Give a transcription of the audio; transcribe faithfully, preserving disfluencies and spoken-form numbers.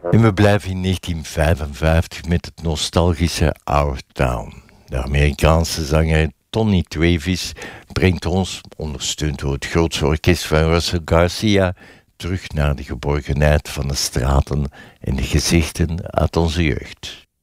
En we blijven in negentien vijfenvijftig met het nostalgische Our Town. De Amerikaanse zanger Tony Travis brengt ons, ondersteund door het grootste orkest van Russell Garcia, terug naar de geborgenheid van de straten en de gezichten uit onze jeugd.